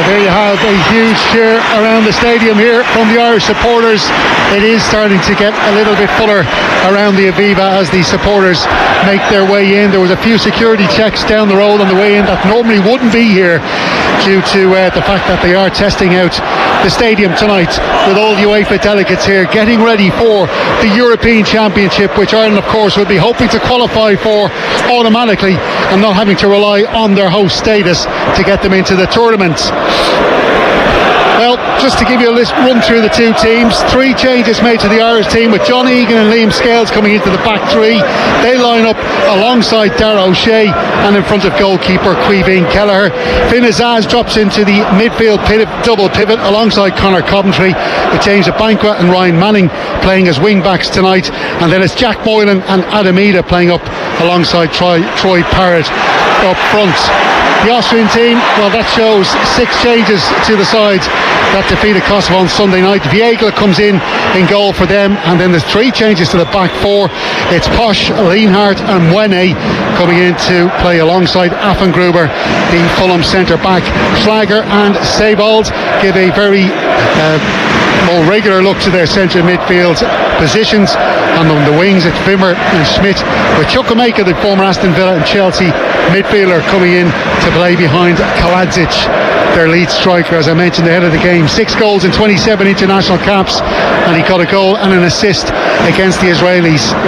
There you have a huge cheer around the stadium here from the Irish supporters. It is starting to get a little bit fuller around the Aviva as the supporters make their way in. There was a few security checks down the road on the way in that normally wouldn't be here due to the fact that they are testing out the stadium tonight with all UEFA delegates here getting ready for the European Championship, which Ireland of course will be hoping to qualify for automatically and not having to rely on their host status to get them into the tournament. Well, just to give you a run through the two teams, 3 changes made to the Irish team with John Egan and Liam Scales coming into the back 3. They line up alongside Dara O'Shea and in front of goalkeeper Caoimhín Kelleher. Finn Azaz drops into the midfield double pivot alongside Conor Coventry, with James Abankwah and Ryan Manning playing as wing backs tonight, and then it's Jack Moylan and Adam Ida playing up alongside Troy Parrott up front. The Austrian team, well, that shows 6 changes to the side that defeated Kosovo on Sunday night. Viegla comes in goal for them, and then there's 3 changes to the back 4. It's Posh, Lienhart and Mwene coming in to play alongside Affengruber, the Fulham centre back. Schlager and Seibold give a very more regular look to their centre midfield positions, and on the wings it's Wimmer and Schmidt, with Chukwuemeka, the former Aston Villa and Chelsea midfielder, coming in to play behind Kaladzic, their lead striker, as I mentioned ahead of the game. 6 goals in 27 international caps, and he got a goal and an assist against the Israelis